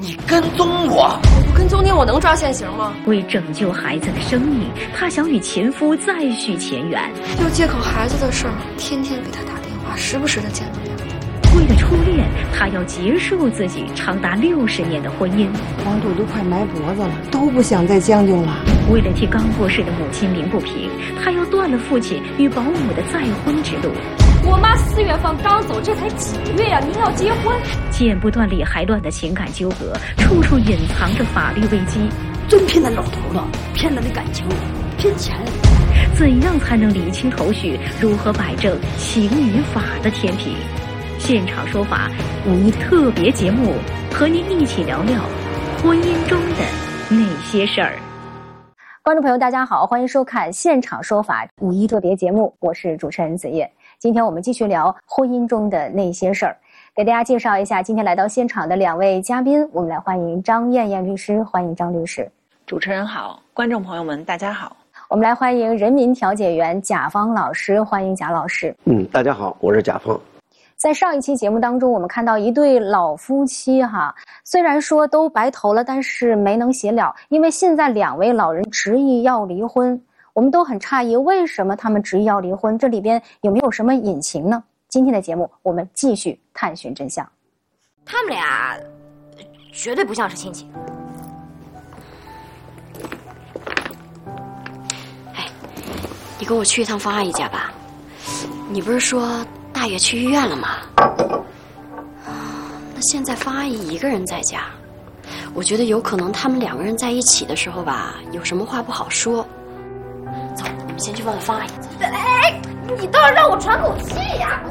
你跟踪我？ 我不跟踪你，我能抓现行吗？ 为拯救孩子的生命，她想与前夫再续前缘。 就借口孩子的事儿，天天给他打电话，时不时的见个面。 为了初恋，她要结束自己长达60年的婚姻。 黄土都快埋脖子了，都不想再将就了。 为了替刚过世的母亲鸣不平，她要断了父亲与保姆的再婚之路。 我妈4月份刚走，这才几个月呀，您要结婚？ 剪不断理还乱的情感纠葛，处处隐藏着法律危机。 真骗那老头了，骗了你感情，骗钱。 怎样才能理清头绪？如何摆正情与法的天平？现场说法5一特别节目，和您一起聊聊婚姻中的那些事儿。 观众朋友大家好，欢迎收看现场说法5一特别节目，我是主持人子叶。今天我们继续聊婚姻中的那些事儿，给大家介绍一下今天来到现场的2位嘉宾，我们来欢迎张艳艳律师，欢迎张律师。 主持人好，观众朋友们大家好。 我们来欢迎人民调解员贾芳老师，欢迎贾老师。 大家好，我是贾芳。 在上一期节目当中，我们看到一对老夫妻虽然说都白头了，但是没能协了，因为现在2位老人执意要离婚。我们都很诧异，为什么他们执意要离婚？这里边有没有什么隐情呢？今天的节目我们继续探寻真相。 他们俩绝对不像是亲戚。哎，你跟我去一趟方阿姨家吧。你不是说大爷去医院了吗？那现在方阿姨一个人在家，我觉得有可能他们2个人在一起的时候吧，有什么话不好说。走，我们先去问问方阿姨。哎，你倒是让我喘口气呀！